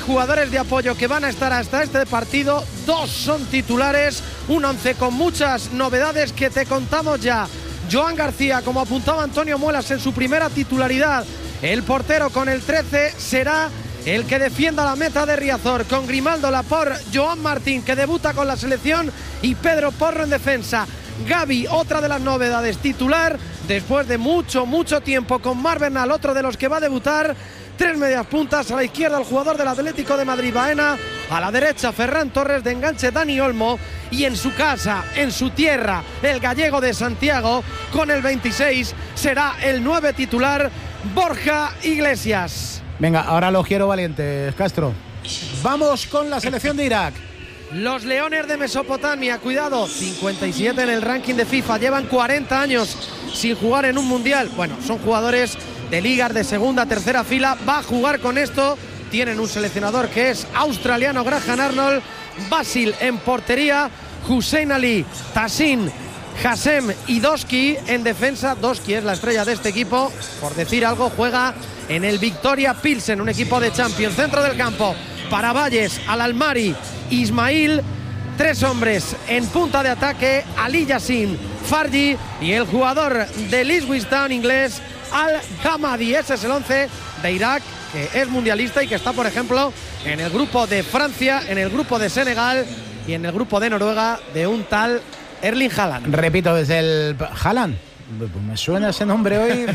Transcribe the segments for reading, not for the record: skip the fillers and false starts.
jugadores de apoyo que van a estar hasta este partido. 2 son titulares, un 11 con muchas novedades que te contamos ya. Joan García, como apuntaba Antonio Muelas en su primera titularidad, el portero con el 13 será el que defienda la meta de Riazor, con Grimaldo, Laporte, Joan Martín, que debuta con la selección, y Pedro Porro en defensa. Gavi, otra de las novedades, titular después de mucho tiempo, con Marc Bernal, otro de los que va a debutar. 3 medias puntas, a la izquierda el jugador del Atlético de Madrid, Baena, a la derecha Ferran Torres, de enganche Dani Olmo, y en su casa, en su tierra, el gallego de Santiago, con el 26 será el 9 titular, Borja Iglesias. Venga, ahora los quiero valientes, Castro. Vamos con la selección de Irak. Los Leones de Mesopotamia, cuidado, 57 en el ranking de FIFA, llevan 40 años sin jugar en un mundial. Bueno, son jugadores de ligas de segunda, tercera fila. Va a jugar con esto. Tienen un seleccionador que es australiano, Graham Arnold. Basil en portería, Hussein Ali, Tassin, Hassem y Doski en defensa. Doski es la estrella de este equipo, por decir algo, juega en el Victoria Pilsen, un equipo de Champions. Centro del campo para Valles, Al-Almari, Ismail. 3 hombres en punta de ataque, Ali Yassin, Farji y el jugador de Ipswich Town inglés, Al-Hamadi. Ese es el 11 de Irak, que es mundialista y que está, por ejemplo, en el grupo de Francia, en el grupo de Senegal y en el grupo de Noruega de un tal Erling Haaland. Repito, desde el Haaland. Me suena ese nombre hoy,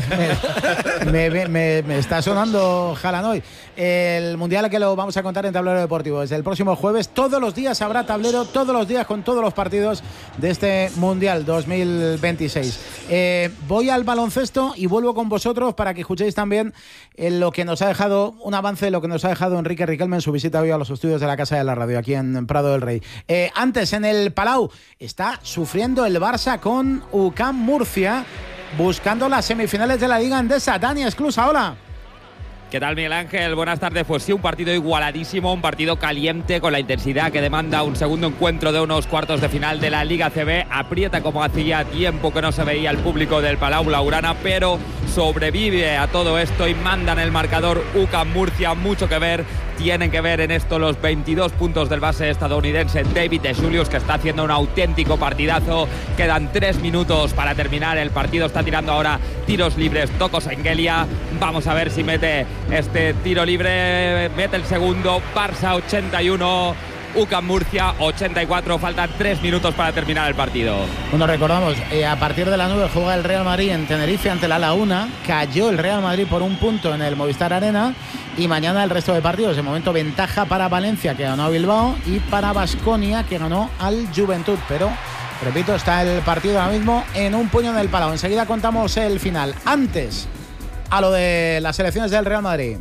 me está sonando Haaland hoy. El mundial que lo vamos a contar en Tablero Deportivo desde el próximo jueves. Todos los días habrá tablero, todos los días con todos los partidos de este mundial 2026. Voy al baloncesto y vuelvo con vosotros para que escuchéis también lo que nos ha dejado, un avance de lo que nos ha dejado Enrique Riquelme en su visita hoy a los estudios de la Casa de la Radio aquí en Prado del Rey. Antes, en el Palau está sufriendo el Barça con UCAM Murcia, buscando las semifinales de la Liga Endesa. Dani Esclusa, hola. ¿Qué tal, Miguel Ángel? Buenas tardes. Pues sí, un partido igualadísimo, un partido caliente con la intensidad que demanda un segundo encuentro de unos cuartos de final de la Liga CB. Aprieta como hacía tiempo que no se veía el público del Palau Blaugrana, pero sobrevive a todo esto y mandan el marcador UCAM Murcia. Mucho que ver, tienen que ver en esto los 22 puntos del base estadounidense David DeJulius, que está haciendo un auténtico partidazo. Quedan 3 minutos para terminar el partido. Está tirando ahora tiros libres Toko Sengelia. Vamos a ver si mete este tiro libre, mete el segundo. Barça 81, UCAM Murcia 84, faltan 3 minutos para terminar el partido. Bueno, recordamos, a partir de las 9 juega el Real Madrid en Tenerife ante la Laguna. Cayó el Real Madrid por 1 punto en el Movistar Arena, y mañana el resto de partidos. De momento ventaja para Valencia, que ganó a Bilbao, y para Baskonia, que ganó al Juventud, pero repito, está el partido ahora mismo en un puño en el Palau. Enseguida contamos el final. Antes, a lo de las selecciones del Real Madrid.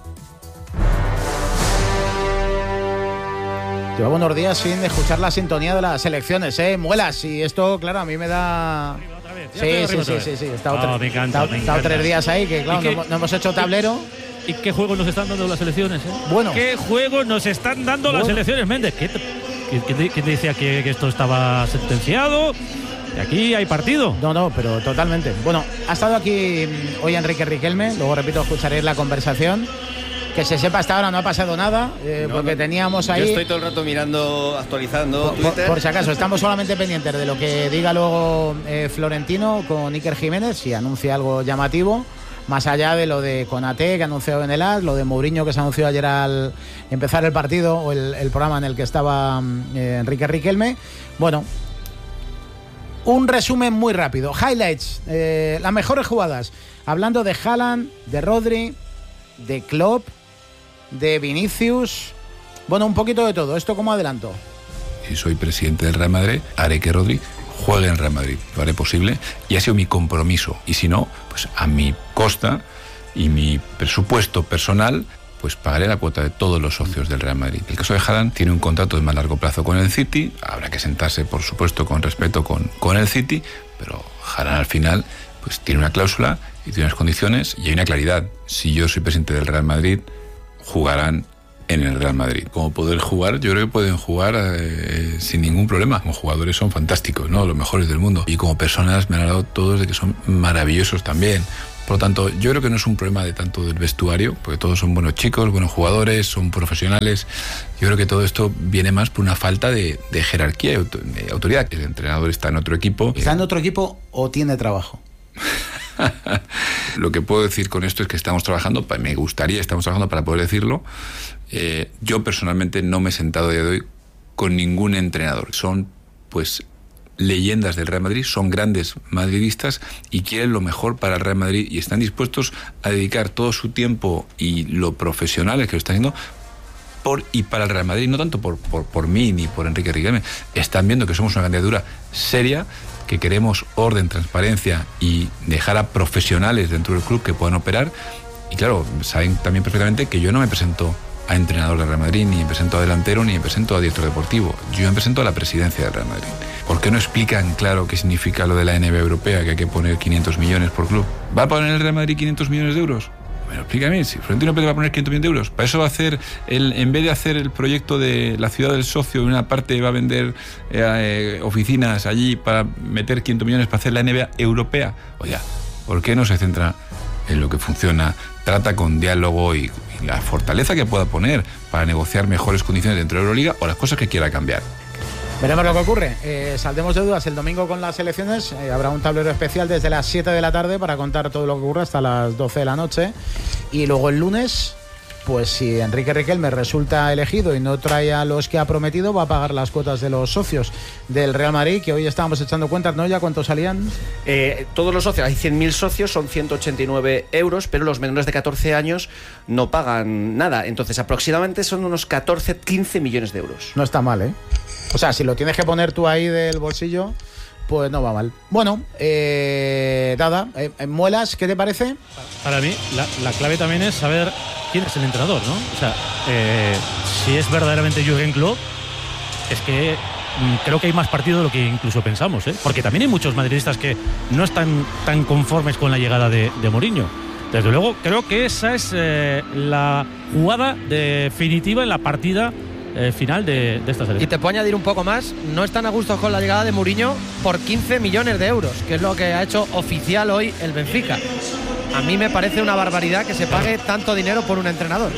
Llevo unos días sin escuchar la sintonía de las selecciones, Muelas, y esto, claro, a mí me da... Sí. He estado 3 días ahí, que claro, no hemos hecho tablero. ¿Y qué juegos nos están dando las selecciones? Bueno. ¿Qué juegos nos están dando las selecciones, Méndez? ¿Quién te decía que esto estaba sentenciado? Y aquí hay partido. No, pero totalmente. Bueno, ha estado aquí hoy Enrique Riquelme, luego repito, escucharéis la conversación. Que se sepa, hasta ahora no ha pasado nada, porque teníamos ahí... Yo estoy todo el rato mirando, actualizando Twitter. Por si acaso, estamos solamente pendientes de lo que diga luego Florentino con Iker Jiménez, si anuncia algo llamativo, más allá de lo de Konaté, que ha anunciado en el AS, lo de Mourinho, que se anunció ayer al empezar el partido, o el programa en el que estaba Enrique Riquelme. Bueno, un resumen muy rápido. Highlights, las mejores jugadas. Hablando de Haaland, de Rodri, de Klopp, de Vinicius, bueno, un poquito de todo. ¿Esto como adelanto? Si soy presidente del Real Madrid, haré que Rodri juegue en Real Madrid, lo haré posible, y ha sido mi compromiso, y si no, pues a mi costa y mi presupuesto personal, pues pagaré la cuota de todos los socios del Real Madrid. El caso de Haaland tiene un contrato de más largo plazo con el City, habrá que sentarse, por supuesto, con respeto con el City, pero Haaland al final pues tiene una cláusula y tiene unas condiciones, y hay una claridad. Si yo soy presidente del Real Madrid, jugarán en el Real Madrid. Como poder jugar, yo creo que pueden jugar sin ningún problema. Como jugadores son fantásticos, ¿no? Los mejores del mundo. Y como personas me han hablado todos de que son maravillosos también. Por lo tanto, yo creo que no es un problema de tanto del vestuario, porque todos son buenos chicos, buenos jugadores, son profesionales. Yo creo que todo esto viene más por una falta de jerarquía y de autoridad. El entrenador está en otro equipo. ¿Está en otro equipo o tiene trabajo? Lo que puedo decir con esto es que estamos trabajando, estamos trabajando para poder decirlo. Yo personalmente no me he sentado a día de hoy con ningún entrenador. Son, pues, leyendas del Real Madrid, son grandes madridistas y quieren lo mejor para el Real Madrid y están dispuestos a dedicar todo su tiempo y lo profesionales que lo están haciendo por y para el Real Madrid, no tanto por mí ni por Enrique Riquelme. Están viendo que somos una candidatura seria, que queremos orden, transparencia y dejar a profesionales dentro del club que puedan operar. Y claro, saben también perfectamente que yo no me presento a entrenador del Real Madrid, ni me presento a delantero, ni me presento a director deportivo. Yo me presento a la presidencia del Real Madrid. ¿Por qué no explican claro qué significa lo de la NBA europea, que hay que poner 500 millones por club? ¿Va a poner el Real Madrid 500 millones de euros? Bueno, explícame, si Florentino Pérez va a poner 500 millones de euros, para eso va a hacer, en vez de hacer el proyecto de la ciudad del socio, en una parte va a vender oficinas allí para meter 500 millones para hacer la NBA europea. Oye, ¿por qué no se centra en lo que funciona? Trata con diálogo y la fortaleza que pueda poner para negociar mejores condiciones dentro de Euroliga o las cosas que quiera cambiar. Veremos lo que ocurre. Saldemos de dudas el domingo con las elecciones. Habrá un tablero especial desde las 7 de la tarde para contar todo lo que ocurre hasta las 12 de la noche. Y luego el lunes, pues si Enrique Riquelme resulta elegido y no trae a los que ha prometido, va a pagar las cuotas de los socios del Real Madrid, que hoy estábamos echando cuentas, ¿no? ¿Ya cuántos salían? Todos los socios, hay 100.000 socios, son 189 euros, pero los menores de 14 años no pagan nada. Entonces aproximadamente son unos 15 millones de euros. No está mal, ¿eh? O sea, si lo tienes que poner tú ahí del bolsillo, pues no va mal. Bueno, Dada, Muelas, ¿qué te parece? Para mí, la clave también es saber quién es el entrenador, ¿no? O sea, si es verdaderamente Jürgen Klopp, es que creo que hay más partido de lo que incluso pensamos, ¿eh? Porque también hay muchos madridistas que no están tan conformes con la llegada de Mourinho. Desde luego, creo que esa es la jugada definitiva en la partida final de esta selección. Y te puedo añadir un poco más, no están a gusto con la llegada de Mourinho por 15 millones de euros, que es lo que ha hecho oficial hoy el Benfica. A mí me parece una barbaridad que se pague tanto dinero por un entrenador.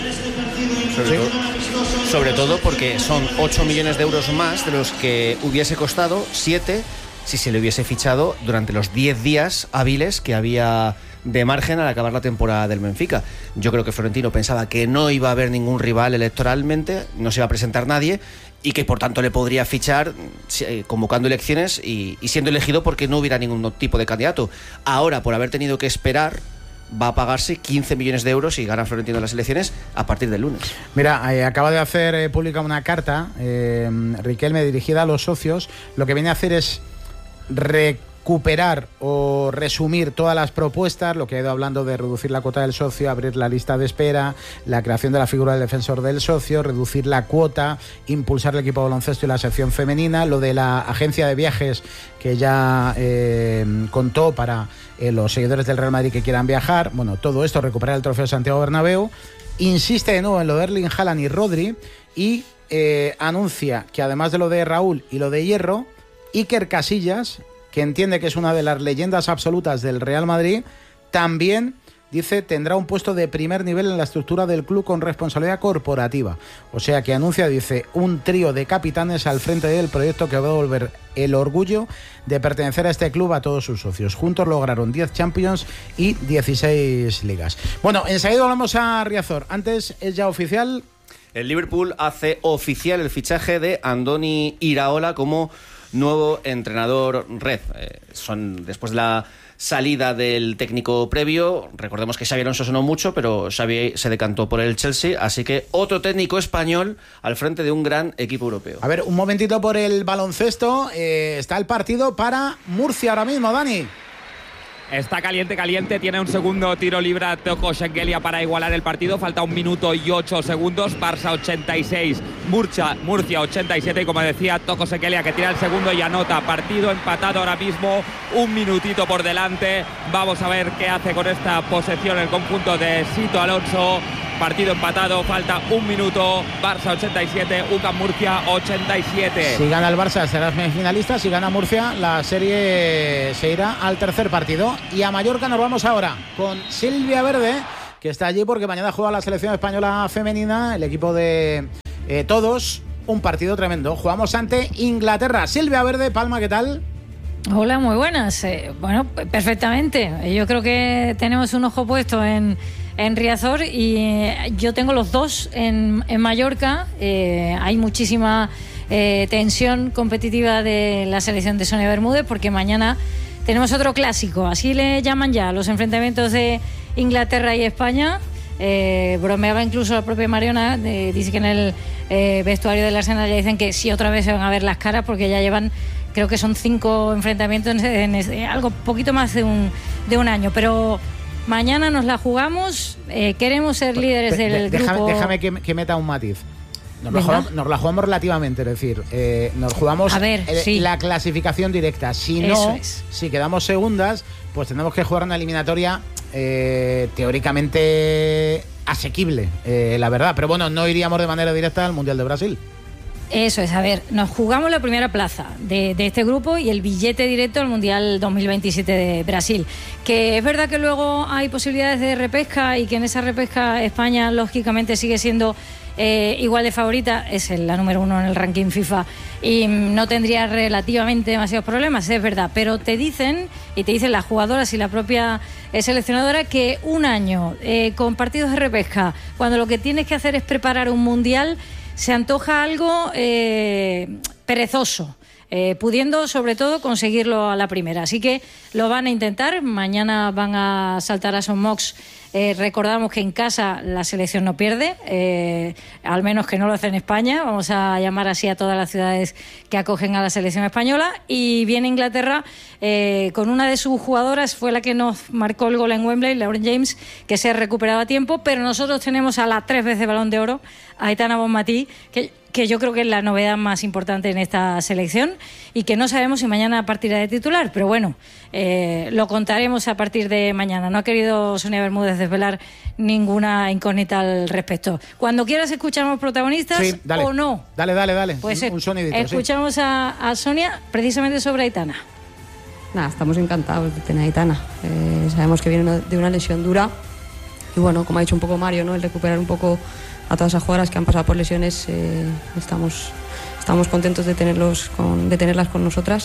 Sobre todo porque son 8 millones de euros más de los que hubiese costado 7 si se le hubiese fichado durante los 10 días hábiles que había de margen al acabar la temporada del Benfica. Yo creo que Florentino pensaba que no iba a haber ningún rival electoralmente, no se iba a presentar nadie y que por tanto le podría fichar convocando elecciones y siendo elegido porque no hubiera ningún tipo de candidato. Ahora, por haber tenido que esperar, va a pagarse 15 millones de euros y gana Florentino las elecciones a partir del lunes. Mira, acaba de hacer pública una carta, Riquelme, dirigida a los socios. Lo que viene a hacer es recuperar o resumir todas las propuestas, lo que ha ido hablando de reducir la cuota del socio, abrir la lista de espera, la creación de la figura del defensor del socio, reducir la cuota, impulsar el equipo de baloncesto y la sección femenina, lo de la agencia de viajes que ya contó para los seguidores del Real Madrid que quieran viajar. Bueno, todo esto, recuperar el trofeo de Santiago Bernabéu. Insiste de nuevo en lo de Erling Haaland y Rodri y anuncia que además de lo de Raúl y lo de Hierro, Iker Casillas, que entiende que es una de las leyendas absolutas del Real Madrid, también, dice, tendrá un puesto de primer nivel en la estructura del club con responsabilidad corporativa. O sea que anuncia, dice, un trío de capitanes al frente del proyecto que va a devolver el orgullo de pertenecer a este club a todos sus socios. Juntos lograron 10 Champions y 16 ligas. Bueno, enseguida hablamos a Riazor. Antes es ya oficial. El Liverpool hace oficial el fichaje de Andoni Iraola como nuevo entrenador red. Después de la salida del técnico previo, recordemos que Xabi Alonso sonó mucho, pero Xabi se decantó por el Chelsea, así que otro técnico español al frente de un gran equipo europeo. A ver, un momentito por el baloncesto. Está el partido para Murcia ahora mismo, Dani. Está caliente, tiene un segundo tiro libre a Toko Shengelia para igualar el partido, falta 1 minuto y 8 segundos, Barça 86, Murcia 87, y como decía, Toko Sekelia, que tira el segundo y anota. Partido empatado ahora mismo, un minutito por delante. Vamos a ver qué hace con esta posesión el conjunto de Sito Alonso. Partido empatado, falta un minuto. Barça 87, UCAM Murcia 87. Si gana el Barça será semifinalista, si gana Murcia la serie se irá al tercer partido. Y a Mallorca nos vamos ahora con Silvia Verde, que está allí porque mañana juega la selección española femenina, el equipo de todos. Un partido tremendo. Jugamos ante Inglaterra. Silvia Verde, Palma, ¿qué tal? Hola, muy buenas. Bueno, perfectamente. Yo creo que tenemos un ojo puesto en Riazor y yo tengo los dos en Mallorca. Hay muchísima tensión competitiva de la selección de Sonia Bermúdez porque mañana tenemos otro clásico, así le llaman ya los enfrentamientos de Inglaterra y España. Bromeaba incluso la propia Mariona, dice que en el vestuario del Arsenal ya dicen que sí, otra vez se van a ver las caras porque ya llevan, creo que son 5 enfrentamientos en algo poquito más de un año, pero mañana nos la jugamos, queremos ser líderes del grupo. Déjame que meta un matiz. Nos la jugamos relativamente, es decir, nos jugamos la clasificación directa. Si no, si quedamos segundas, pues tenemos que jugar una eliminatoria teóricamente asequible, la verdad. Pero bueno, no iríamos de manera directa al Mundial de Brasil. Eso es, a ver, nos jugamos la primera plaza de este grupo y el billete directo al Mundial 2027 de Brasil. Que es verdad que luego hay posibilidades de repesca y que en esa repesca España lógicamente sigue siendo igual de favorita, es la número 1 en el ranking FIFA y no tendría relativamente demasiados problemas, es verdad, pero te dicen las jugadoras y la propia seleccionadora que un año con partidos de repesca, cuando lo que tienes que hacer es preparar un mundial, se antoja algo perezoso, pudiendo sobre todo conseguirlo a la primera. Así que lo van a intentar. Mañana van a saltar a Son Mox. Recordamos que en casa la selección no pierde, al menos que no lo hace en España. Vamos a llamar así a todas las ciudades que acogen a la selección española. Y viene Inglaterra con una de sus jugadoras, fue la que nos marcó el gol en Wembley, Lauren James, que se ha recuperado a tiempo. Pero nosotros tenemos a la 3 veces Balón de Oro, a Aitana Bonmatí, que yo creo que es la novedad más importante en esta selección y que no sabemos si mañana partirá de titular, pero bueno, lo contaremos a partir de mañana. No ha querido Sonia Bermúdez desvelar ninguna incógnita al respecto. Cuando quieras escuchamos protagonistas, sí, dale, o no. Dale. Pues un sonidito. Escuchamos a Sonia precisamente sobre Aitana. Nada, estamos encantados de tener a Aitana. Sabemos que viene de una lesión dura y bueno, como ha dicho un poco Mario, ¿no? El recuperar un poco a todas esas jugadoras que han pasado por lesiones, estamos contentos de tenerlas con nosotras.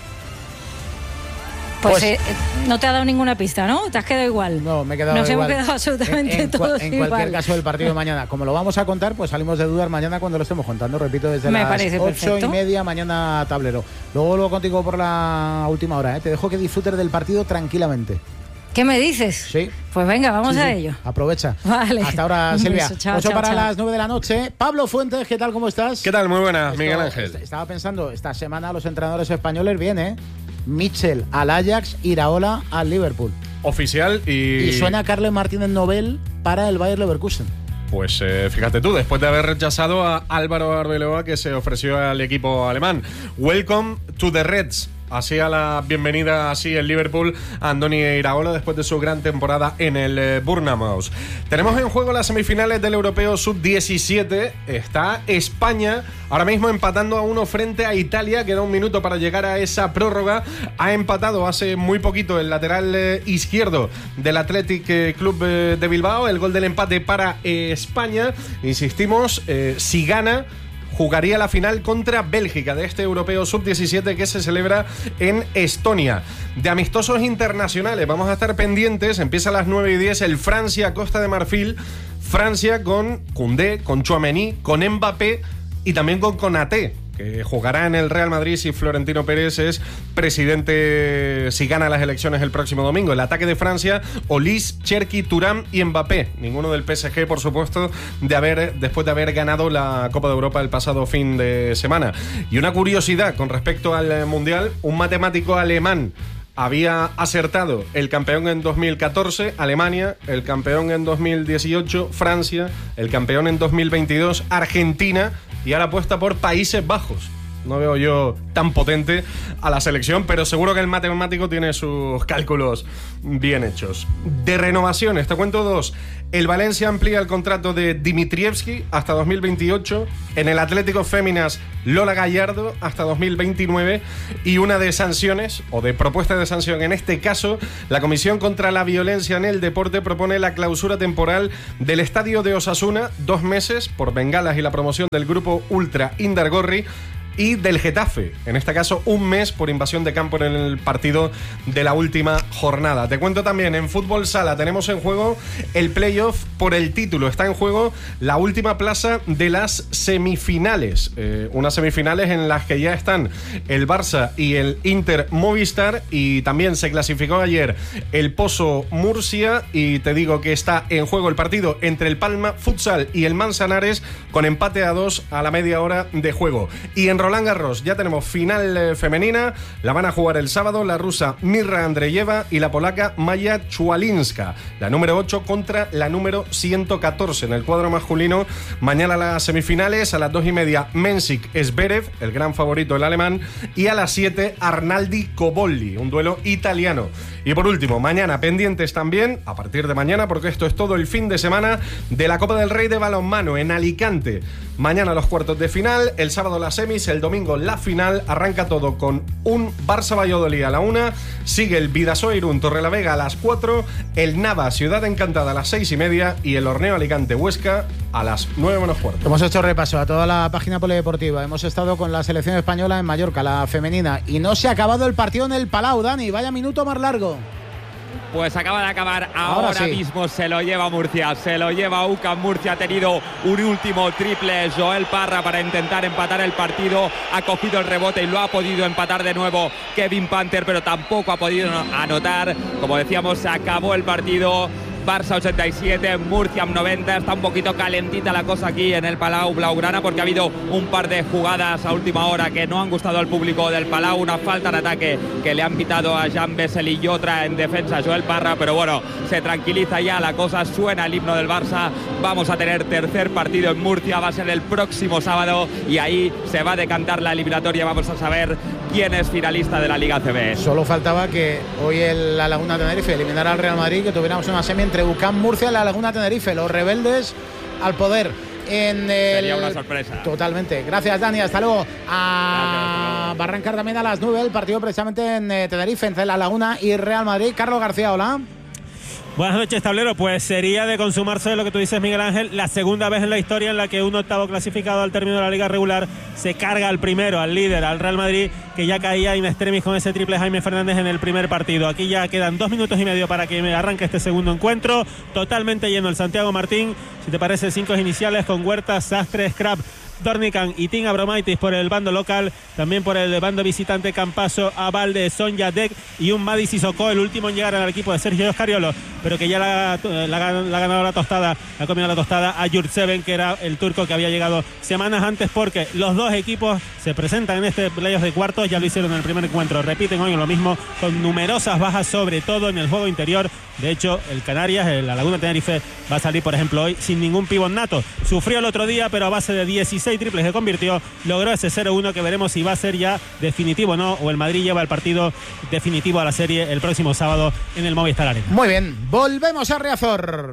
Pues no te ha dado ninguna pista, ¿no? ¿Te has quedado igual? No, me he quedado igual. Nos hemos quedado absolutamente todos igual. En cualquier caso, el partido de mañana, como lo vamos a contar, pues salimos de dudas mañana cuando lo estemos contando. Repito, desde las 8:30 mañana tablero. Luego vuelvo contigo por la última hora, ¿eh? Te dejo que disfrutes del partido tranquilamente. ¿Qué me dices? Sí. Pues venga, vamos a ello. Aprovecha. Vale. Hasta ahora, Silvia. 8 para las 9 de la noche. Pablo Fuentes, ¿qué tal? ¿Cómo estás? ¿Qué tal? Muy buenas, Miguel Ángel. Estaba pensando, esta semana los entrenadores españoles vienen, Mitchell al Ajax, Iraola al Liverpool. Oficial y suena Carles Martínez Nobel para el Bayer Leverkusen. Pues fíjate tú, después de haber rechazado a Álvaro Arbeloa, que se ofreció al equipo alemán. Welcome to the Reds. Así a la bienvenida, así el Liverpool a Andoni Iraola después de su gran temporada en el Bournemouth. Tenemos en juego las semifinales del Europeo Sub-17. Está España ahora mismo empatando a 1 frente a Italia. Queda un minuto para llegar a esa prórroga. Ha empatado hace muy poquito el lateral izquierdo del Athletic Club de Bilbao. El gol del empate para España. Insistimos, si gana, jugaría la final contra Bélgica de este Europeo Sub-17 que se celebra en Estonia. De amistosos internacionales vamos a estar pendientes. Empieza a las 9:10 el Francia-Costa de Marfil. Francia con Koundé, con Tchouaméni, con Mbappé y también con Konaté, que jugará en el Real Madrid si Florentino Pérez es presidente, si gana las elecciones el próximo domingo. El ataque de Francia: Olise, Cherki, Thuram y Mbappé. Ninguno del PSG, por supuesto, después de haber ganado la Copa de Europa el pasado fin de semana. Y una curiosidad con respecto al Mundial: un matemático alemán había acertado el campeón en 2014, Alemania, el campeón en 2018, Francia, el campeón en 2022, Argentina, y ahora apuesta por Países Bajos. No veo yo tan potente a la selección, pero seguro que el matemático tiene sus cálculos bien hechos. De renovaciones, te cuento dos. El Valencia amplía el contrato de Dimitrievski hasta 2028. En el Atlético Féminas, Lola Gallardo hasta 2029. Y una de sanciones, o de propuesta de sanción. En este caso, la Comisión contra la Violencia en el Deporte propone la clausura temporal del estadio de Osasuna, 2 meses, por bengalas y la promoción del grupo Ultra Indargorri. Y del Getafe, en este caso 1 mes por invasión de campo en el partido de la última jornada. Te cuento también, en fútbol sala tenemos en juego el playoff por el título. Está en juego la última plaza de las semifinales. Unas semifinales en las que ya están el Barça y el Inter Movistar, y también se clasificó ayer el Pozo Murcia, y te digo que está en juego el partido entre el Palma Futsal y el Manzanares, con empate a 2 a la media hora de juego. Y en Roland Garros ya tenemos final femenina, la van a jugar el sábado la rusa Mirra Andreyeva y la polaca Maya Chualinska, la número 8 contra la número 114. En el cuadro masculino, mañana las semifinales, a las 2:30 Mensik Zverev, el gran favorito el alemán, y a las 7 Arnaldi Cobolli, un duelo italiano. Y por último, mañana pendientes también, a partir de mañana, porque esto es todo el fin de semana, de la Copa del Rey de balonmano en Alicante. Mañana los cuartos de final, el sábado las semis, el domingo la final. Arranca todo con un Barça-Valladolid a la 1, sigue el Bidasoa Irún Torrelavega a las 4, el Nava Ciudad Encantada a las 6:30 y el Horneo Alicante Huesca a las 9:15. Hemos hecho repaso a toda la página polideportiva. Hemos estado con la selección española en Mallorca, la femenina, y no se ha acabado el partido en el Palau, Dani. Vaya minuto más largo. Pues acaba de acabar ahora sí. Mismo, se lo lleva Murcia, se lo lleva UCAM Murcia. Ha tenido un último triple Joel Parra para intentar empatar el partido, ha cogido el rebote y lo ha podido empatar de nuevo Kevin Panther, pero tampoco ha podido anotar. Como decíamos, se acabó el partido. Barça 87, Murcia 90. Está un poquito calentita la cosa aquí en el Palau Blaugrana, porque ha habido un par de jugadas a última hora que no han gustado al público del Palau. Una falta de ataque que le han pitado a Jean Bessel y otra en defensa a Joel Parra, pero bueno, se tranquiliza ya la cosa, suena el himno del Barça. Vamos a tener tercer partido en Murcia, va a ser el próximo sábado y ahí se va a decantar la eliminatoria. Vamos a saber quién es finalista de la Liga ACB. Solo faltaba que hoy la Laguna Tenerife eliminara al Real Madrid, que tuviéramos una semi entre UCAM Murcia y la Laguna Tenerife, los rebeldes al poder. Sería una sorpresa. Totalmente. Gracias, Dani. Hasta luego. Va a arrancar también a las 9 el partido precisamente en Tenerife, entre la Laguna y Real Madrid. Carlos García, hola. Buenas noches, tablero. Pues sería de consumarse lo que tú dices, Miguel Ángel, la segunda vez en la historia en la que un octavo clasificado al término de la liga regular se carga al primero, al líder, al Real Madrid, que ya caía in extremis con ese triple Jaime Fernández en el primer partido. Aquí ya quedan 2 minutos y medio para que arranque este segundo encuentro. Totalmente lleno el Santiago Martín. Si te parece, 5 iniciales con Huerta, Sastre, Scrap, Dornican y Tim Abromaitis por el bando local. También por el bando visitante, Campaso, Abalde, Sonja Dek y un Madi Sissoko, el último en llegar al equipo de Sergio Escariolo, pero que ya la ha ganado la tostada, ha comido la tostada a Yurtseven, que era el turco que había llegado semanas antes, porque los dos equipos se presentan en este playoff de cuartos. Ya lo hicieron en el primer encuentro, repiten hoy lo mismo, con numerosas bajas, sobre todo en el juego interior. De hecho, el Canarias, la Laguna Tenerife, va a salir, por ejemplo, hoy sin ningún pívot nato. Sufrió el otro día, pero a base de 16 triples que convirtió, logró ese 0-1 que veremos si va a ser ya definitivo o no, o el Madrid lleva el partido definitivo a la serie el próximo sábado en el Movistar Arena. Muy bien, volvemos a Riazor,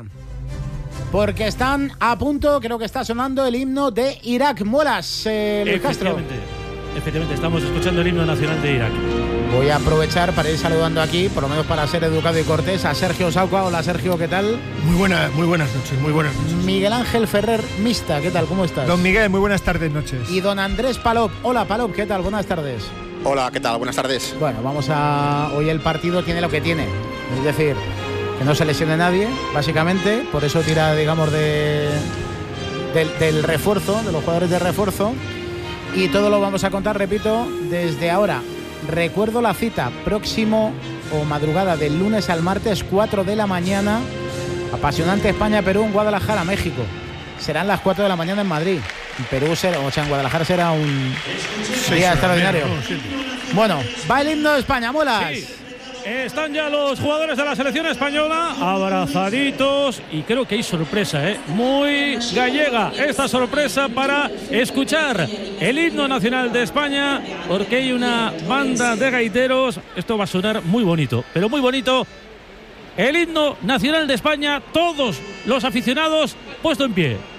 porque están a punto, creo que está sonando el himno de Irak. Muelas, Luis Castro. Efectivamente, estamos escuchando el himno nacional de Irak. Voy a aprovechar para ir saludando aquí, por lo menos para ser educado y cortés, a Sergio Sauca. Hola, Sergio, ¿qué tal? Muy buenas noches, muy buenas noches. Miguel Ángel Ferrer Mista, ¿qué tal? ¿Cómo estás? Don Miguel, muy buenas tardes, noches. Y don Andrés Palop. Hola, Palop, ¿qué tal? Buenas tardes. Hola, ¿qué tal? Buenas tardes. Bueno, hoy el partido tiene lo que tiene, es decir, que no se lesione nadie, básicamente, por eso tira, digamos, del refuerzo, de los jugadores de refuerzo, y todo lo vamos a contar, repito, desde ahora. Recuerdo la cita, próximo o madrugada del lunes al martes, 4 de la mañana, apasionante España-Perú en Guadalajara, México. Serán las 4 de la mañana en Madrid. En Perú en Guadalajara será un día extraordinario. Bueno, va el himno de España, Muelas. Sí. Están ya los jugadores de la selección española abrazaditos y creo que hay sorpresa, muy gallega esta sorpresa para escuchar el himno nacional de España, porque hay una banda de gaiteros. Esto va a sonar muy bonito, pero muy bonito. El himno nacional de España, todos los aficionados puesto en pie.